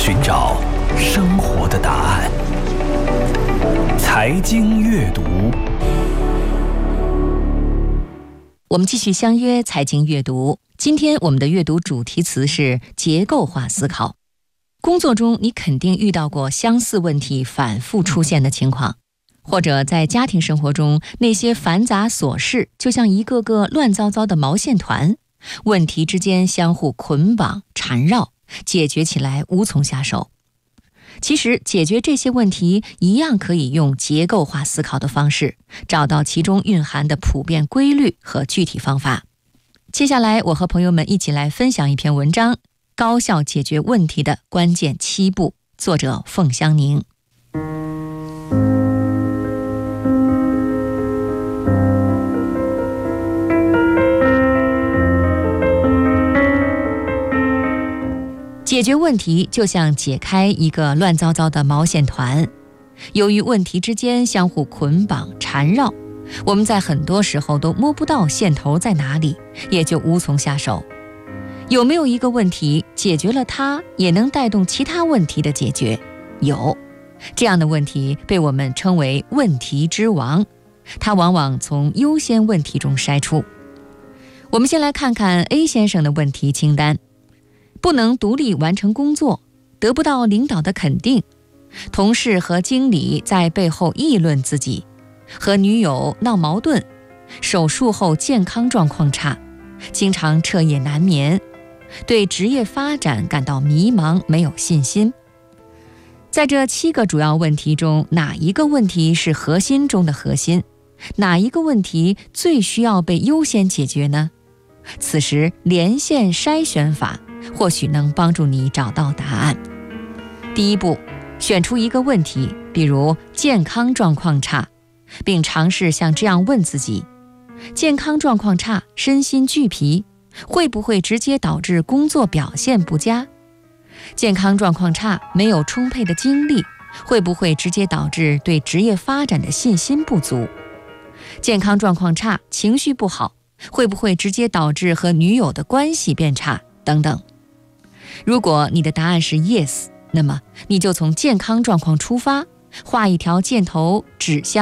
寻找生活的答案。财经阅读， 我们继续相约财经阅读。今天我们的阅读主题词是结构化思考。工作中你肯定遇到过相似问题反复出现的情况，或者在家庭生活中，那些繁杂琐事就像一个个乱糟糟的毛线团，问题之间相互捆绑缠绕，解决起来无从下手。其实解决这些问题一样可以用结构化思考的方式，找到其中蕴含的普遍规律和具体方法。接下来我和朋友们一起来分享一篇文章，高效解决问题的关键7步，作者凤香宁。解决问题就像解开一个乱糟糟的毛线团，由于问题之间相互捆绑缠绕，我们在很多时候都摸不到线头在哪里，也就无从下手。有没有一个问题解决了它，也能带动其他问题的解决？有，这样的问题被我们称为问题之王，它往往从优先问题中筛出。我们先来看看 A 先生的问题清单：不能独立完成工作，得不到领导的肯定，同事和经理在背后议论自己，和女友闹矛盾，手术后健康状况差，经常彻夜难眠，对职业发展感到迷茫，没有信心。在这7个主要问题中，哪一个问题是核心中的核心？哪一个问题最需要被优先解决呢？此时连线筛选法或许能帮助你找到答案。第一步，选出一个问题，比如健康状况差，并尝试像这样问自己：健康状况差，身心俱疲，会不会直接导致工作表现不佳？健康状况差，没有充沛的精力，会不会直接导致对职业发展的信心不足？健康状况差，情绪不好，会不会直接导致和女友的关系变差？等等。如果你的答案是 yes， 那么你就从健康状况出发，画一条箭头指向